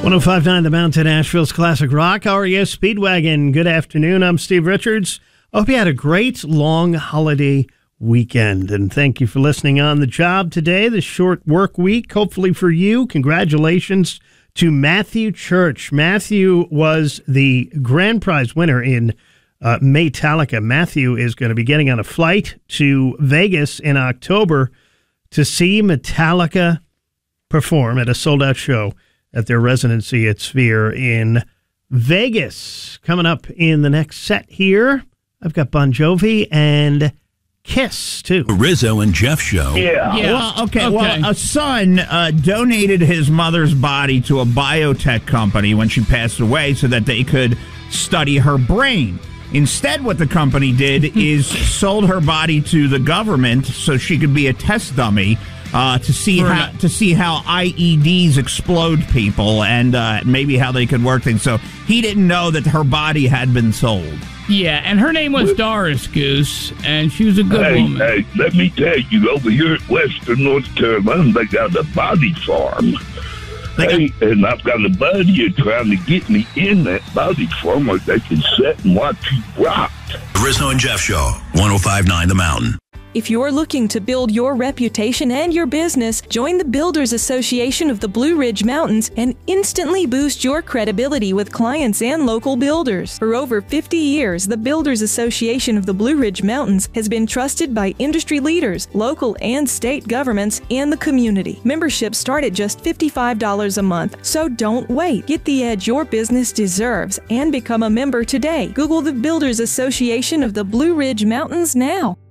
105.9 The Mountain, Asheville's Classic Rock. How are you, Speedwagon? Good afternoon. I'm Steve Richards. I hope you had a great long holiday weekend, and thank you for listening on the job today, the short work week, hopefully for you. Congratulations to Matthew Church. Matthew was the grand prize winner in Metallica. Matthew is going to be getting on a flight to Vegas in October to see Metallica perform at a sold-out show at their residency at Sphere in Vegas. Coming up in the next set here, I've got Bon Jovi and Kiss, too. Rizzo and Jeff Show. Yeah. Well, okay. Well, a son donated his mother's body to a biotech company when she passed away so that they could study her brain. Instead, what the company did is sold her body to the government so she could be a test dummy to see how IEDs explode people and maybe how they could work things. So he didn't know that her body had been sold. Yeah, and her name was Doris Goose, and she was a good woman. Hey, let me tell you, over here at Western North Carolina, they got a body farm. And I've got a buddy trying to get me in that body farm where they can sit and watch you rock. Rizzo and Jeff Show, 105.9 The Mountain. If you're looking to build your reputation and your business, join the Builders Association of the Blue Ridge Mountains and instantly boost your credibility with clients and local builders. For over 50 years, the Builders Association of the Blue Ridge Mountains has been trusted by industry leaders, local and state governments, and the community. Memberships start at just $55 a month, so don't wait. Get the edge your business deserves and become a member today. Google the Builders Association of the Blue Ridge Mountains now.